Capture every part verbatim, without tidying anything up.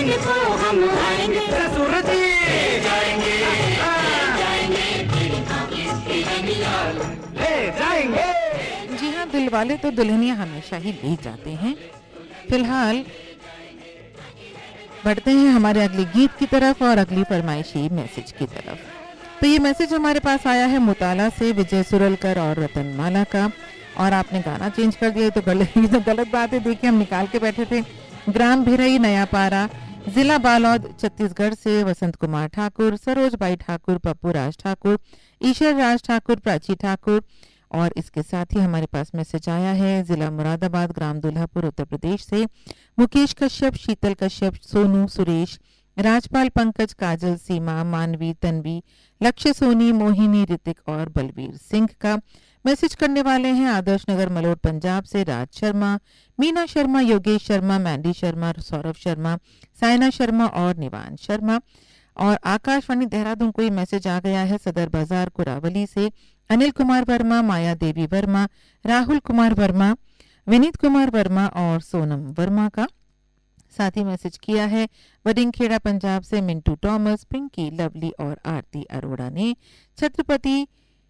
इनको हम आएंगे ससुर जी जाएंगे ले जाएंगे। जी हाँ, दिलवाले तो दुल्हनिया हमेशा ही ले जाते हैं। फिलहाल बढ़ते हैं हमारे अगले गीत की तरफ और अगली फरमाइशी मैसेज की तरफ। तो ये मैसेज हमारे पास आया है मुताला से, विजय सुरलकर और रतनमाला का। और आपने गाना चेंज कर दिया, तो गलत ये तो गलत बात है। देखिए, हम निकाल के बैठे थे। ग्राम भिरई नयापारा, जिला बालोद, छत्तीसगढ़ से वसंत कुमार ठाकुर, सरोज बाई ठाकुर, पप्पू राज ठाकुर, ईश्वर राज ठाकुर, प्राची ठाकुर। और इसके साथ ही हमारे पास मैसेज आया है जिला मुरादाबाद, ग्राम दुल्हापुर, उत्तर प्रदेश से मुकेश कश्यप, शीतल कश्यप, सोनू, सुरेश, राजपाल, पंकज, काजल, सीमा, मानवी, तन्वी, लक्ष्य, सोनी, मोहिनी, ऋतिक और बलवीर सिंह का। मैसेज करने वाले हैं आदर्श नगर मलोट पंजाब से राज शर्मा, मीना शर्मा, योगेश शर्मा, मैंडी शर्मा, सौरभ शर्मा, साइना शर्मा और निवान शर्मा। और आकाशवाणी देहरादून को ये मैसेज आ गया है सदर बाजार कुरावली से अनिल कुमार वर्मा, माया देवी वर्मा, राहुल कुमार वर्मा, विनीत कुमार वर्मा और सोनम वर्मा का। साथ ही मैसेज किया है वडिंगखेड़ा पंजाब से मिंटू टॉमस, पिंकी, लवली और आरती अरोड़ा ने। छत्रपति,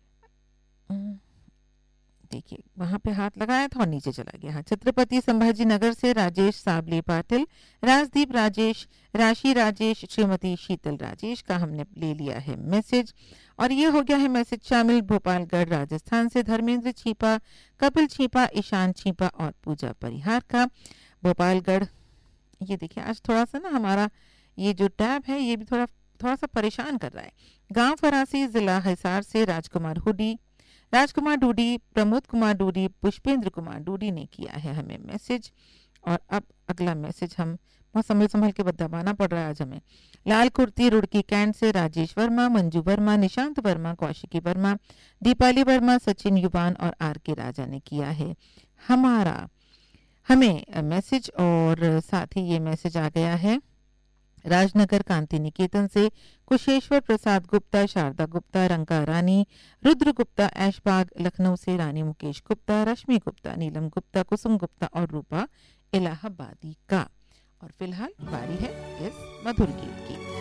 देखिए वहां पे हाथ लगाया था और नीचे चला गया। हाँ, छत्रपति संभाजी नगर से राजेश साबले पाटिल, राजदीप राजेश, राशि राजेश, श्रीमती शीतल राजेश का हमने ले लिया है मैसेज। और ये हो गया है मैसेज शामिल भोपालगढ़ राजस्थान से धर्मेंद्र छीपा, कपिल छीपा, ईशान छीपा और पूजा परिहार का। भोपालगढ़, ये देखिए आज थोड़ा सा ना हमारा ये जो टैब है ये भी थोड़ा थोड़ा सा परेशान कर रहा है। गांव फरासी, जिला हिसार से राजकुमार हुडी, राजकुमार डूडी, प्रमोद कुमार डूडी, पुष्पेंद्र कुमार डूडी ने किया है हमें मैसेज। और अब अगला मैसेज हम बहुत संभल संभल के दबाना पड़ रहा है आज हमें। लाल कुर्ती, रुड़की कैंट से राजेश वर्मा, मंजू वर्मा, निशांत वर्मा, कौशिकी वर्मा, दीपाली वर्मा, सचिन युवान और आर के राजा ने किया है हमारा हमें मैसेज। और साथ ही ये मैसेज आ गया है राजनगर कांति निकेतन से कुशेश्वर प्रसाद गुप्ता, शारदा गुप्ता, रंका रानी, रुद्र गुप्ता, ऐशबाग लखनऊ से रानी मुकेश गुप्ता, रश्मि गुप्ता, नीलम गुप्ता, कुसुम गुप्ता और रूपा इलाहाबादी का। और फिलहाल बारी है इस मधुर गीत की।